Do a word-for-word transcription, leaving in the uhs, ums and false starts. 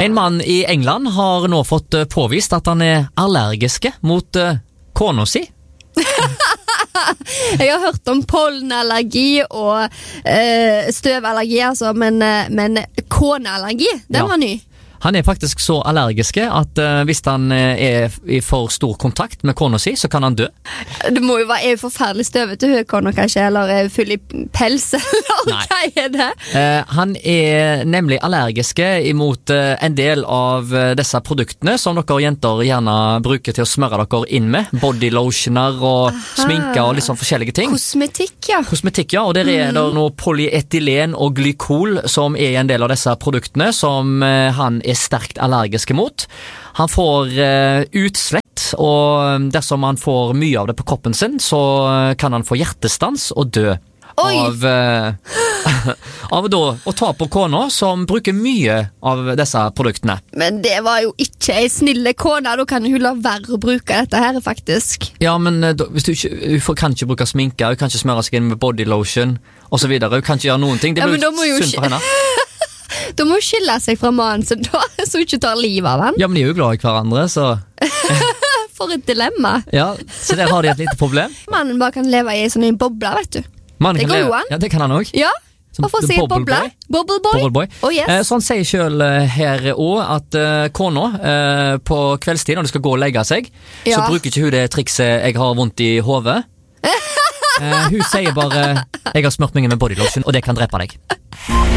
En mann i England har nå fått eh, påvist at han er allergisk mot eh, kona si. Jeg har hørt om pollenallergi og eh, støvallergi, altså, men, eh, men koneallergi, den Ja. var ny. Han er faktisk så allergisk at uh, hvis han uh, er i for stor kontakt med kona si, så kan han dø. Det må jo være er jo forferdelig støvete høykona kanskje, eller er full i pels, eller Nei. hva er det? Uh, han er nemlig allergisk imot uh, en del av uh, disse produktene som dere jenter gjerne bruker til å smøre dere inn med. Bodylotioner og Aha. sminke og litt sånn forskjellige ting. Kosmetikk, ja. Kosmetikk, ja, og der er det noe polyetylen og glykol som er en del av disse produktene som uh, han er sterkt allergisk mot. Han får uh, utslett, og dersom han får mye av det på kroppen sin, så kan han få hjertestans og dø. Oi. Av, uh, av da å ta på kona som bruker mye av disse produktene. Men det var jo ikke ei snille kone, da kan hun la være å bruke dette her, faktisk. Ja, men uh, da, hvis du ikke, hun får- kan ikke bruke sminke, hun kan ikke smøre seg inn med bodylotion, og så videre. Hun kan ikke gjøre noen ting. Det Ja, blir men da må jo synd ikke- for henne. Da må hun skille seg fra mannen sin, da, så hun ikke tar livet av han. Ja, men de er jo glad i hverandre, så For et dilemma. ja, så der har de et lite problem. Mannen bare kan leve i sånn en boble, vet du. Mannen Det kan går leve- jo an. Ja, det kan han også. Ja, Som hvorfor si Bubble boble? Boy. Bubble boy. Bubble Boy. Oh, yes. Eh, Så han sier selv eh, her også at eh, kona eh, på kveldstid når du skal gå og legge seg, så Ja. bruker ikke hun det trikset jeg har vondt i hovedet. Eh, hun sier bare jeg har smurt meg med bodylotion, og det kan drepe deg.